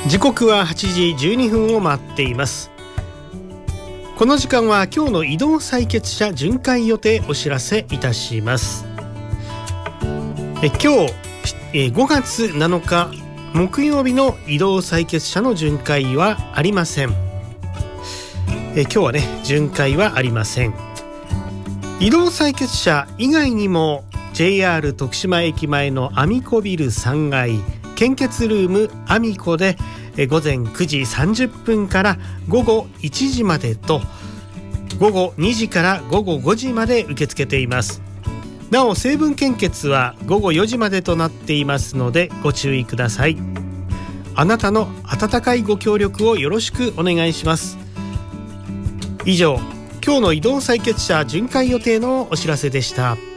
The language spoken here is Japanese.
時刻は8時12分を回っています。この時間は今日の移動採血者巡回予定お知らせいたします。今日5月7日木曜日の移動採血者の巡回はありません。今日はね、巡回はありません。移動採血者以外にも JR 徳島駅前のアミコビル3階献血ルームアミコで午前9時30分から午後1時までと午後2時から午後5時まで受け付けています。なお成分献血は午後4時までとなっていますのでご注意ください。あなたの温かいご協力をよろしくお願いします。以上、今日の移動採血者巡回予定のお知らせでした。